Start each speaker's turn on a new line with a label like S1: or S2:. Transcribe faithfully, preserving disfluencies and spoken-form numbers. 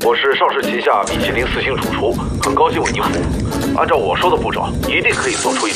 S1: 我是邵氏旗下米其林四星主厨，很高兴为您服务。按照我说的步骤，一定可以做出一